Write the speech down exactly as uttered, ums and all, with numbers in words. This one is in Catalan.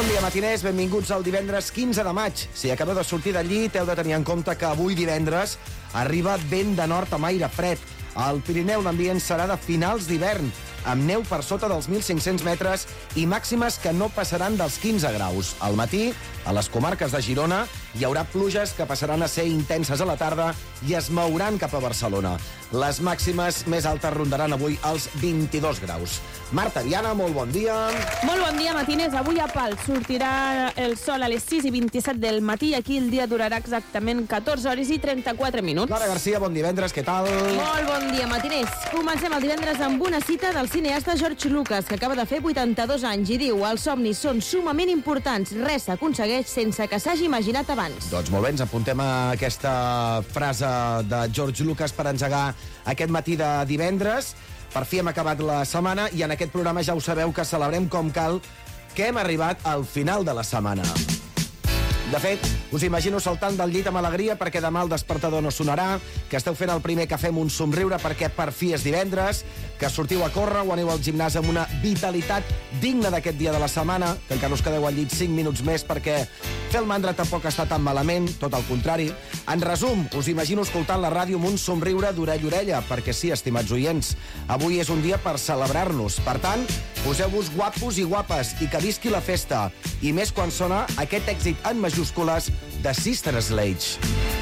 Bon dia, matiners. Benvinguts al divendres quinze de maig. Si acabeu de sortir del llit, heu de tenir en compte que avui divendres arriba vent de nord amb aire fred. Al Pirineu l'ambient serà de finals d'hivern, amb neu per sota dels mil cinc-cents metres i màximes que no passaran dels quinze graus. Al matí, a les comarques de Girona, hi haurà pluges que passaran a ser intenses a la tarda i es mouran cap a Barcelona. Les màximes més altes rondaran avui els vint-i-dos graus. Marta Viana, molt bon dia. Molt bon dia, matiners. Avui a Pal sortirà el sol a les sis i vint-i-set del matí i aquí el dia durarà exactament catorze hores i trenta-quatre minuts. Clara Garcia, bon divendres, què tal? Molt bon dia, matiners. Comencem el divendres amb una cita del cineasta George Lucas, que acaba de fer vuitanta-dos anys i diu: els somnis són sumament importants, res s'aconsegueix sense que s'hagi imaginat abans. Doncs molt bé, ens apuntem a aquesta frase de George Lucas per engegar aquest matí de divendres. Per fi hem acabat la setmana i en aquest programa ja ho sabeu que celebrem com cal que hem arribat al final de la setmana. De fet, us imagino saltant del llit amb alegria perquè demà el despertador no sonarà, que esteu fent el primer cafè amb un somriure perquè per fi és divendres, que sortiu a córrer o aneu al gimnàs amb una vitalitat digna d'aquest dia de la setmana, que encara us quedeu al llit cinc minuts més perquè fer el mandra tampoc està tan malament, tot el contrari. En resum, us imagino escoltant la ràdio amb un somriure d'orella a orella, perquè sí, estimats oients, avui és un dia per celebrar-nos. Per tant, poseu-vos guapos i guapes i que visqui la festa. I més quan sona aquest èxit en majúscules de Sister Sledge.